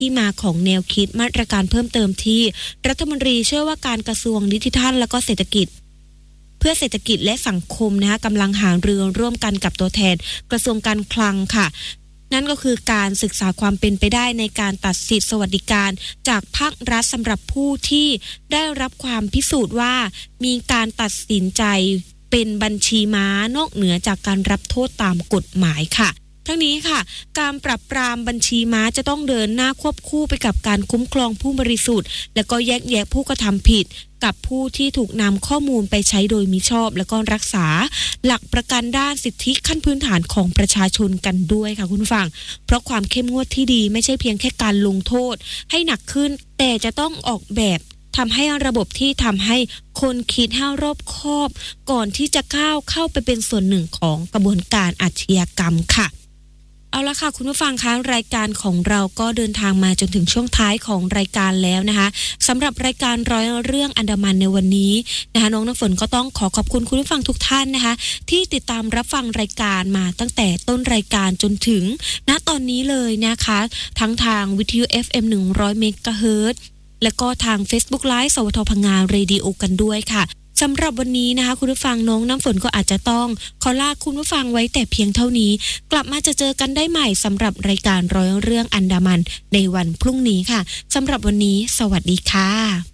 ที่มาของแนวคิดมาตรการเพิ่มเติมที่รัฐมนตรีเชื่อว่าการกระทรวงดิจิทัลและก็เศรษฐกิจเพื่อเศรษฐกิจและสังคมนะคะกำลังหารือร่วมกันกับตัวแทนกระทรวงการคลังค่ะนั่นก็คือการศึกษาความเป็นไปได้ในการตัดสิทธิสวัสดิการจากภาครัฐสำหรับผู้ที่ได้รับความพิสูจน์ว่ามีการตัดสินใจเป็นบัญชีม้านอกเหนือจากการรับโทษตามกฎหมายค่ะทั้งนี้ค่ะการปราบปรามบัญชีม้าจะต้องเดินหน้าควบคู่ไปกับการคุ้มครองผู้บริสุทธิ์และก็แยกแยะผู้กระทำผิดกับผู้ที่ถูกนำข้อมูลไปใช้โดยมิชอบและก็รักษาหลักประกันด้านสิทธิขั้นพื้นฐานของประชาชนกันด้วยค่ะคุณผู้ฟังเพราะความเข้มงวดที่ดีไม่ใช่เพียงแค่การลงโทษให้หนักขึ้นแต่จะต้องออกแบบทำให้ระบบที่ทำให้คนคิดให้รอบคอบก่อนที่จะเข้าไปเป็นส่วนหนึ่งของกระบวนการอาชญากรรมค่ะเอาละค่ะคุณผู้ฟังคะรายการของเราก็เดินทางมาจนถึงช่วงท้ายของรายการแล้วนะคะสำหรับรายการร้อยเรื่องอันดามันในวันนี้นะคะน้องน้ำฝนก็ต้องขอบคุณคุณผู้ฟังทุกท่านนะคะที่ติดตามรับฟังรายการมาตั้งแต่ต้นรายการจนถึงณตอนนี้เลยนะคะทั้งทางวิทยุ FM 100 เมกะเฮิรตซ์และก็ทาง Facebook Live สวทพังงาเรดิโอกันด้วยค่ะสำหรับวันนี้นะคะคุณผู้ฟังน้องน้ำฝนก็อาจจะต้องขอลาคุณผู้ฟังไว้แต่เพียงเท่านี้กลับมาจะเจอกันได้ใหม่สำหรับรายการร้อยเรื่องอันดามันในวันพรุ่งนี้ค่ะสำหรับวันนี้สวัสดีค่ะ